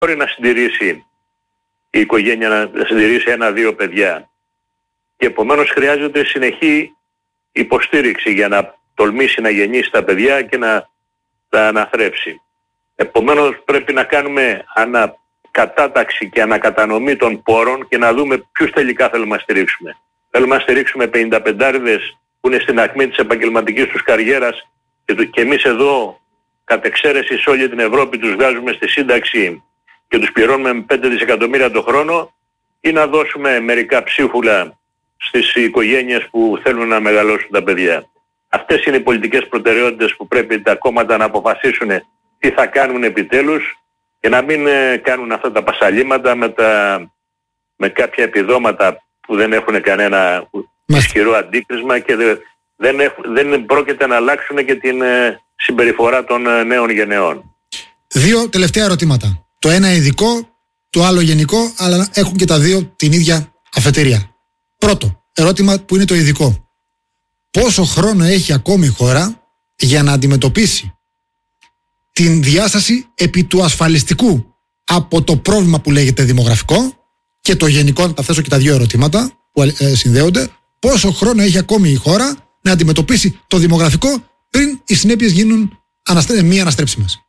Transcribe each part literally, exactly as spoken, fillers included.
μπορεί να συντηρήσει η οικογένεια, να συντηρήσει ένα-δύο παιδιά. Και επομένως χρειάζεται συνεχή υποστήριξη για να τολμήσει να γεννήσει τα παιδιά και να τα αναθρέψει. Επομένως πρέπει να κάνουμε ανακατάταξη και ανακατανομή των πόρων και να δούμε ποιους τελικά θέλουμε να στηρίξουμε. Θέλουμε να στηρίξουμε πενηνταπεντάριδες που είναι στην ακμή της επαγγελματικής τους καριέρας και, το, και εμείς εδώ κατ' εξαίρεση σε όλη την Ευρώπη τους βγάζουμε στη σύνταξη και τους πληρώνουμε με πέντε δισεκατομμύρια το χρόνο, ή να δώσουμε μερικά ψίχουλα στις οικογένειες που θέλουν να μεγαλώσουν τα παιδιά. Αυτές είναι οι πολιτικές προτεραιότητες που πρέπει τα κόμματα να αποφασίσουν τι θα κάνουν επιτέλους και να μην κάνουν αυτά τα πασαλήματα με, τα, με κάποια επιδόματα που δεν έχουν κανένα ισχυρό αντίκρισμα και δεν, δεν, έχουν, δεν πρόκειται να αλλάξουν και την συμπεριφορά των νέων γενεών. Δύο τελευταία ερωτήματα. Το ένα ειδικό, το άλλο γενικό, αλλά έχουν και τα δύο την ίδια αφετηρία. Πρώτο ερώτημα που είναι το ειδικό. Πόσο χρόνο έχει ακόμη η χώρα για να αντιμετωπίσει την διάσταση επί του ασφαλιστικού από το πρόβλημα που λέγεται δημογραφικό και το γενικό, να τα θέσω και τα δύο ερωτήματα που ε, συνδέονται. Πόσο χρόνο έχει ακόμη η χώρα να αντιμετωπίσει το δημογραφικό πριν οι συνέπειες γίνουν αναστρέ... μη αναστρέψιμες?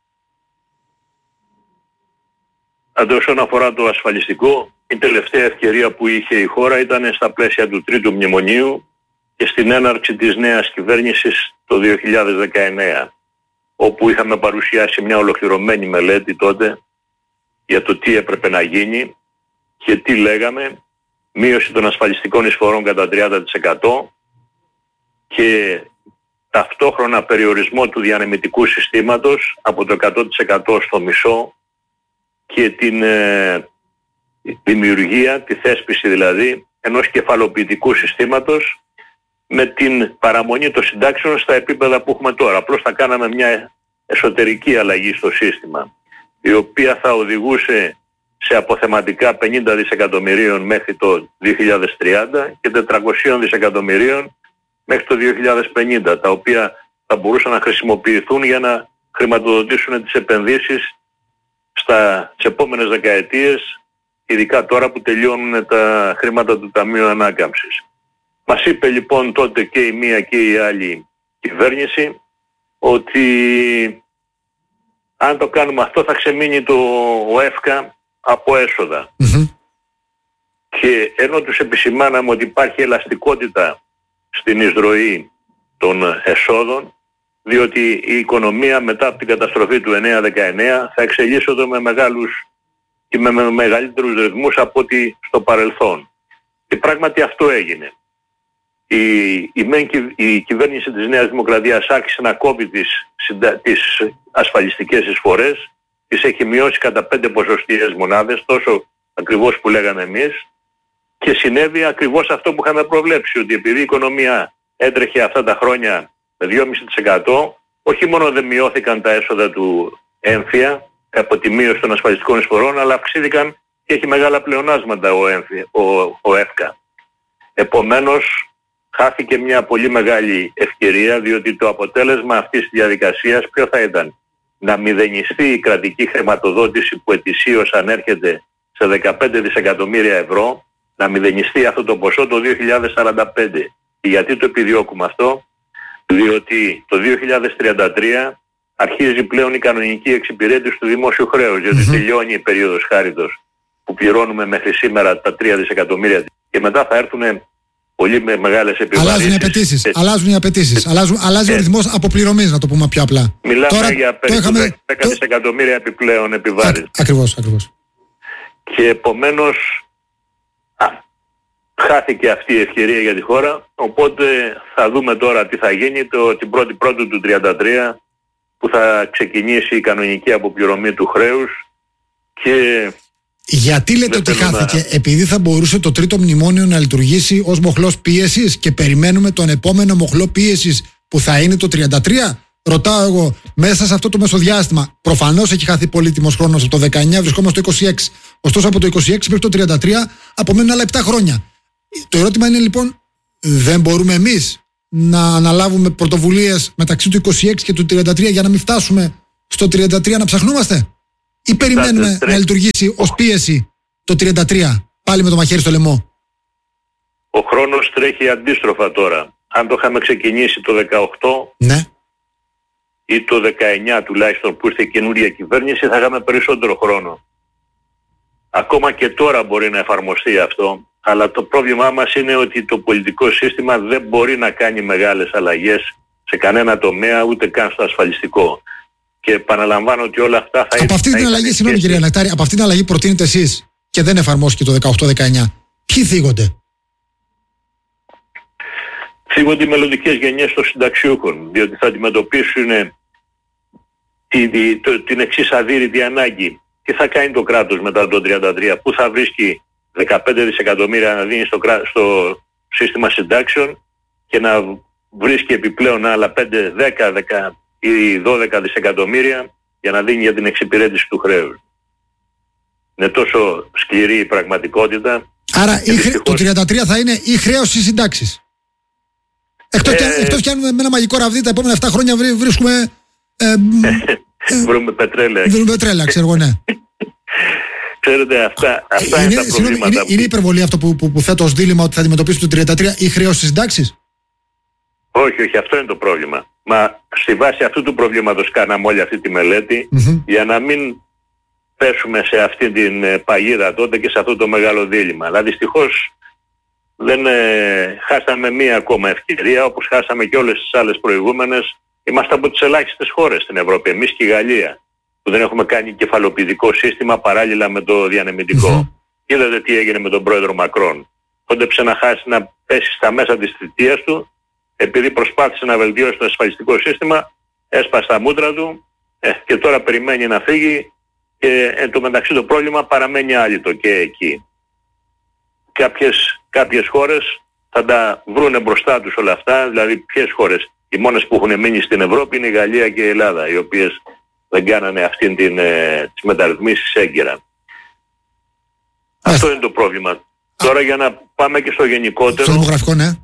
Όσον αφορά το ασφαλιστικό, η τελευταία ευκαιρία που είχε η χώρα ήταν στα πλαίσια του τρίτου μνημονίου και στην έναρξη της νέας κυβέρνησης το δύο χιλιάδες δεκαεννέα, όπου είχαμε παρουσιάσει μια ολοκληρωμένη μελέτη τότε για το τι έπρεπε να γίνει και τι λέγαμε: μείωση των ασφαλιστικών εισφορών κατά τριάντα τοις εκατό και ταυτόχρονα περιορισμό του διανεμητικού συστήματος από το εκατό τοις εκατό στο μισό και την ε, δημιουργία, τη θέσπιση δηλαδή ενός κεφαλοποιητικού συστήματος με την παραμονή των συντάξεων στα επίπεδα που έχουμε τώρα. Απλώς θα κάναμε μια εσωτερική αλλαγή στο σύστημα, η οποία θα οδηγούσε σε αποθεματικά πενήντα δισεκατομμυρίων μέχρι το δύο χιλιάδες τριάντα και τετρακόσια δισεκατομμυρίων μέχρι το δύο χιλιάδες πενήντα, τα οποία θα μπορούσαν να χρησιμοποιηθούν για να χρηματοδοτήσουν τις επενδύσεις στα τις επόμενες δεκαετίες, ειδικά τώρα που τελειώνουν τα χρήματα του Ταμείου Ανάκαμψης. Μας είπε λοιπόν τότε και η μία και η άλλη κυβέρνηση ότι αν το κάνουμε αυτό θα ξεμείνει το ο ΕΦΚΑ από έσοδα. Mm-hmm. Και ενώ τους επισημάναμε ότι υπάρχει ελαστικότητα στην εισρωή των εσόδων, διότι η οικονομία μετά από την καταστροφή του εννέα δεκαεννέα θα εξελίσσονται με μεγάλους και με, με μεγαλύτερους ρυθμούς από ό,τι στο παρελθόν. Και πράγματι αυτό έγινε. Η, η, η κυβέρνηση της Νέας Δημοκρατίας άρχισε να κόβει τις, τις ασφαλιστικές εισφορές, τις έχει μειώσει κατά πέντε ποσοστιαίες μονάδες, τόσο ακριβώς που λέγαμε εμείς, και συνέβη ακριβώς αυτό που είχαμε προβλέψει, ότι επειδή η οικονομία έτρεχε αυτά τα χρόνια με δύο κόμμα πέντε τοις εκατό, όχι μόνο δεν μειώθηκαν τα έσοδα του έμφυα από τη μείωση των ασφαλιστικών εισφορών, αλλά αυξήθηκαν και έχει μεγάλα πλεονάσματα ο, έμφυα, ο, ο ΕΦΚΑ. Επομένως, χάθηκε μια πολύ μεγάλη ευκαιρία, διότι το αποτέλεσμα αυτής της διαδικασίας ποιο θα ήταν? Να μηδενιστεί η κρατική χρηματοδότηση που ετησίως ανέρχεται σε δεκαπέντε δισεκατομμύρια ευρώ, να μηδενιστεί αυτό το ποσό το δύο χιλιάδες σαράντα πέντε. Και γιατί το επιδιώκουμε αυτό? Διότι το δύο χιλιάδες τριάντα τρία αρχίζει πλέον η κανονική εξυπηρέτηση του δημόσιου χρέους, γιατί mm-hmm. τελειώνει η περίοδος χάριτος που πληρώνουμε μέχρι σήμερα τα τρία δισεκατομμύρια και μετά θα έρθουν πολύ με μεγάλες επιβαρύνσεις. Αλλάζουν οι απαιτήσεις. Αλλάζουν οι απαιτήσεις. Αλλάζουν, αλλάζει ε, ο ρυθμός αποπληρωμής, να το πούμε πιο απλά. Μιλάμε Τώρα, για περίπου είχαμε... δέκα δισεκατομμύρια επιπλέον επιβάρυνση. Ακριβώς, ακριβώς. Και επομένως α, χάθηκε αυτή η ευκαιρία για τη χώρα, οπότε θα δούμε τώρα τι θα γίνει το, την πρώτη πρώτη του τριάντα τρία που θα ξεκινήσει η κανονική αποπληρωμή του χρέους. Και γιατί λέτε ότι χάθηκε? Να... Επειδή θα μπορούσε το τρίτο μνημόνιο να λειτουργήσει ως μοχλός πίεσης και περιμένουμε τον επόμενο μοχλό πίεσης που θα είναι το τριάντα τρία. Ρωτάω εγώ, μέσα σε αυτό το μεσοδιάστημα, προφανώς έχει χαθεί πολύτιμος χρόνος. Από το δεκαεννέα βρισκόμαστε στο είκοσι έξι. Ωστόσο από το είκοσι έξι μέχρι το τριάντα τρία απομένουν άλλα επτά χρόνια. Το ερώτημα είναι λοιπόν, δεν μπορούμε εμείς να αναλάβουμε πρωτοβουλίες μεταξύ του είκοσι έξι και του τριάντα τρία για να μην φτάσουμε στο τριάντα τρία να ψαχνούμαστε? ή περιμένουμε να λειτουργήσει ως πίεση το τριάντα τρία, πάλι με το μαχαίρι στο λαιμό? Ο χρόνος τρέχει αντίστροφα τώρα. Αν το είχαμε ξεκινήσει το δεκαοκτώ, ναι, ή το δεκαεννιά τουλάχιστον που ήρθε η καινούργια κυβέρνηση, θα είχαμε περισσότερο χρόνο. Ακόμα και τώρα μπορεί να εφαρμοστεί αυτό, αλλά το πρόβλημά μας είναι ότι το πολιτικό σύστημα δεν μπορεί να κάνει μεγάλες αλλαγές σε κανένα τομέα, ούτε καν στο ασφαλιστικό. Και επαναλαμβάνω ότι όλα αυτά θα... Από αυτή την αλλαγή, συγγνώμη κυρία Νεκτάρη, από αυτή την αλλαγή προτείνετε εσείς και δεν εφαρμόστηκε το δεκαοκτώ δεκαεννιά. Ποιοι θίγονται? Θίγονται οι μελλοντικές γενιές των συνταξιούχων, διότι θα αντιμετωπίσουν την, την εξής αδύρυτη ανάγκη. Τι θα κάνει το κράτος μετά το τριάντα τρία, πού θα βρίσκει δεκαπέντε δισεκατομμύρια να δίνει στο, στο σύστημα συντάξεων και να βρίσκει επιπλέον άλλα πέντε, δέκα, δέκα ή δώδεκα δισεκατομμύρια για να δίνει για την εξυπηρέτηση του χρέους. Είναι τόσο σκληρή η πραγματικότητα. Άρα η χρε... το τριάντα τρία θα είναι ή χρέος ή συντάξεις. Εκτός, ε... κι αν, εκτός κι αν με ένα μαγικό ραβδί τα επόμενα επτά χρόνια βρί, βρίσκουμε... Ε, ε, βρούμε πετρέλαια. Βρούμε πετρέλαια, ξέρω εγώ, ναι. Ξέρετε, αυτά, αυτά είναι, είναι τα προβλήματα. Είναι, είναι υπερβολή αυτό που, που, που θέτω ως δίλημμα ότι θα αντιμετωπίσει το τριάντα τρία ή χρέος στις συντάξεις? Όχι, όχι, αυτό είναι το πρόβλημα. Μα στη βάση αυτού του προβλήματος κάναμε όλη αυτή τη μελέτη, mm-hmm. για να μην πέσουμε σε αυτή την ε, παγίδα τότε και σε αυτό το μεγάλο δίλημμα. Αλλά δυστυχώς δεν ε, χάσαμε μία ακόμα ευκαιρία, όπως χάσαμε και όλες τις άλλες προηγούμενες. Είμαστε από τις ελάχιστες χώρες στην Ευρώπη, εμείς και η Γαλλία, που δεν έχουμε κάνει κεφαλοποιητικό σύστημα παράλληλα με το διανεμητικό. Mm-hmm. Είδατε τι έγινε με τον πρόεδρο Μακρόν. Κόντεψε να χάσει, να πέσει στα μέσα της θητείας του, επειδή προσπάθησε να βελτιώσει το ασφαλιστικό σύστημα, έσπασε τα μούτρα του ε, και τώρα περιμένει να φύγει και εν τω μεταξύ το πρόβλημα παραμένει άλυτο και εκεί. Κάποιες, κάποιες χώρες θα τα βρούνε μπροστά τους όλα αυτά, δηλαδή ποιες χώρες? Οι μόνες που έχουν μείνει στην Ευρώπη είναι η Γαλλία και η Ελλάδα, οι οποίες δεν κάνανε αυτήν την, ε, τις μεταρρυθμίσεις έγκαιρα. Αυτό είναι το πρόβλημα. Α. Τώρα για να πάμε και στο γενικότερο... Στο δημογραφικό, ναι.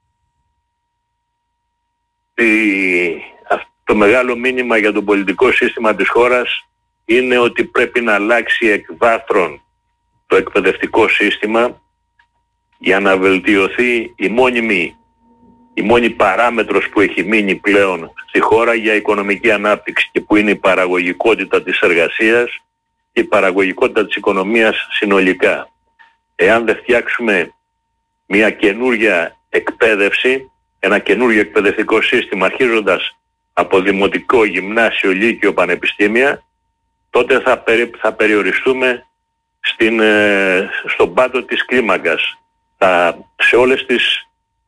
Το μεγάλο μήνυμα για το πολιτικό σύστημα της χώρας είναι ότι πρέπει να αλλάξει εκ βάθρων το εκπαιδευτικό σύστημα για να βελτιωθεί η μόνιμη, η μόνη παράμετρος που έχει μείνει πλέον στη χώρα για οικονομική ανάπτυξη και που είναι η παραγωγικότητα της εργασίας και η παραγωγικότητα της οικονομίας συνολικά. Εάν δεν φτιάξουμε μια καινούργια εκπαίδευση, ένα καινούργιο εκπαιδευτικό σύστημα αρχίζοντας από δημοτικό, γυμνάσιο, λύκειο, πανεπιστήμια, τότε θα, περι, θα περιοριστούμε στην, ε, στον πάτο της κλίμακας. Θα, σε όλες τις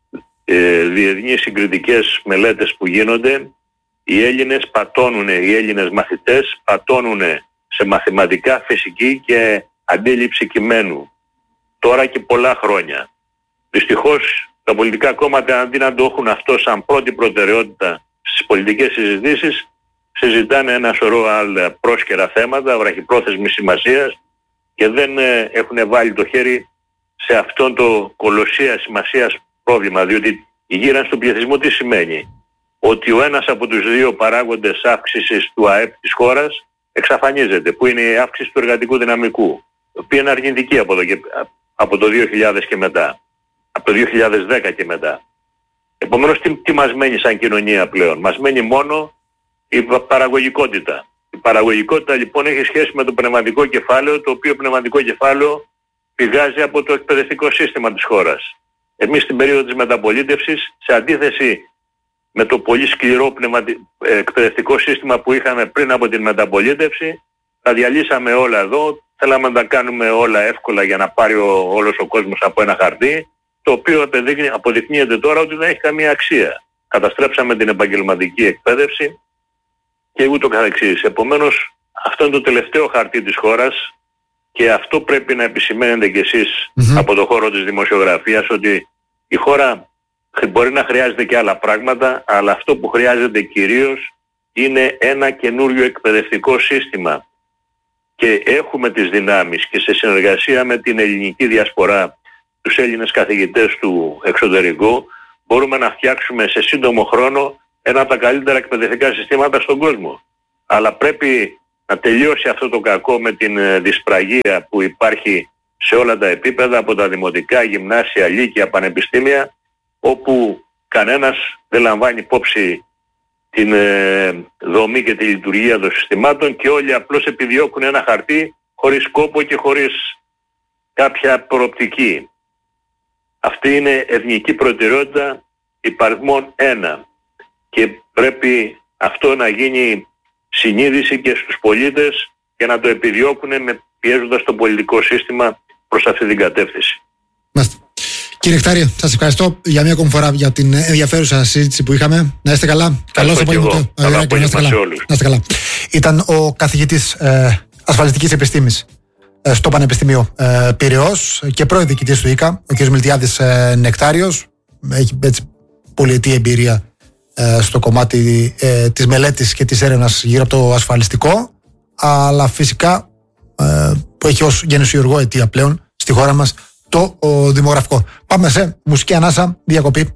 ε, διεθνείς συγκριτικές μελέτες που γίνονται, οι Έλληνες πατώνουν, οι Έλληνες μαθητές πατώνουν σε μαθηματικά, φυσική και αντίληψη κειμένου. Τώρα και πολλά χρόνια. Δυστυχώς τα πολιτικά κόμματα, αντί να το έχουν αυτό σαν πρώτη προτεραιότητα στις πολιτικές συζητήσεις, συζητάνε ένα σωρό άλλα πρόσκαιρα θέματα, βραχυπρόθεσμης σημασίας και δεν ε, έχουν βάλει το χέρι σε αυτόν το κολοσσία σημασίας πρόβλημα, διότι η γύρανση του πληθυσμού τι σημαίνει? Ότι ο ένας από τους δύο παράγοντες αύξησης του ΑΕΠ της χώρας εξαφανίζεται, που είναι η αύξηση του εργατικού δυναμικού, η οποία είναι αρνητική από το, από το δύο χιλιάδες και μετά, από το δύο χιλιάδες δέκα και μετά. Επομένως τι, τι μας μένει σαν κοινωνία πλέον? Μας μένει μόνο η παραγωγικότητα. Η παραγωγικότητα λοιπόν έχει σχέση με το πνευματικό κεφάλαιο, το οποίο πνευματικό κεφάλαιο πηγάζει από το εκπαιδευτικό σύστημα της χώρας. Εμείς στην περίοδο της μεταπολίτευσης, σε αντίθεση με το πολύ σκληρό πνευματι... εκπαιδευτικό σύστημα που είχαμε πριν από την μεταπολίτευση, τα διαλύσαμε όλα εδώ, θέλαμε να τα κάνουμε όλα εύκολα για να πάρει ο, όλος ο κόσμος από ένα χαρτί, το οποίο αποδεικνύεται τώρα ότι δεν έχει καμία αξία. Καταστρέψαμε την επαγγελματική εκπαίδευση και ούτω καθεξής. Επομένως, αυτό είναι το τελευταίο χαρτί της χώρας και αυτό πρέπει να επισημαίνετε κι εσείς mm-hmm. από το χώρο της δημοσιογραφίας, ότι η χώρα μπορεί να χρειάζεται και άλλα πράγματα, αλλά αυτό που χρειάζεται κυρίως είναι ένα καινούριο εκπαιδευτικό σύστημα. Και έχουμε τις δυνάμεις και σε συνεργασία με την ελληνική διασπορά, τους Έλληνες καθηγητές του εξωτερικού, μπορούμε να φτιάξουμε σε σύντομο χρόνο ένα από τα καλύτερα εκπαιδευτικά συστήματα στον κόσμο. Αλλά πρέπει να τελειώσει αυτό το κακό με την δυσπραγία που υπάρχει σε όλα τα επίπεδα, από τα δημοτικά, γυμνάσια, λύκεια, πανεπιστήμια, όπου κανένας δεν λαμβάνει υπόψη την ε, δομή και τη λειτουργία των συστημάτων και όλοι απλώς επιδιώκουν ένα χαρτί χωρίς κόπο και χωρίς κάποια προοπτική. Αυτή είναι εθνική προτεραιότητα υπαριθμών ένα και πρέπει αυτό να γίνει συνείδηση και στους πολίτες και να το επιδιώκουν με πιέζοντας το πολιτικό σύστημα προς αυτή την κατεύθυνση. Μάλιστα. Κύριε Νεκτάριε, σας ευχαριστώ για μια ακόμη φορά για την ενδιαφέρουσα συζήτηση που είχαμε. Να είστε καλά. Καλώς απόγευμα. Καλό απόγευμα σε όλους. Να είστε καλά. Ήταν ο καθηγητής ε, ασφαλιστικής επιστήμης ε, στο Πανεπιστήμιο ε, Πειραιώς και πρώην διοικητής του ΙΚΑ, ο κ. Μιλτιάδης ε, Νεκτάριος. Έχει έτσι πολυετή εμπειρία ε, στο κομμάτι ε, της μελέτης και της έρευνας γύρω από το ασφαλιστικό, αλλά φυσικά ε, που έχει ως γενεσιουργό αιτία πλέον στη χώρα μας το ο, δημογραφικό. Πάμε σε μουσική ανάσα, διακοπή.